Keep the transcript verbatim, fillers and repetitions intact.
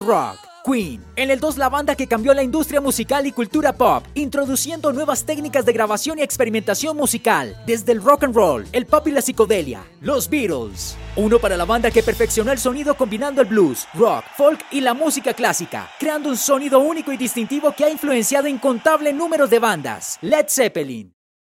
Rock. Queen. En el dos, la banda que cambió la industria musical y cultura pop, introduciendo nuevas técnicas de grabación y experimentación musical, desde el rock and roll, el pop y la psicodelia. Los Beatles. Uno para la banda que perfeccionó el sonido combinando el blues, rock, folk y la música clásica, creando un sonido único y distintivo que ha influenciado incontables números de bandas. Led Zeppelin.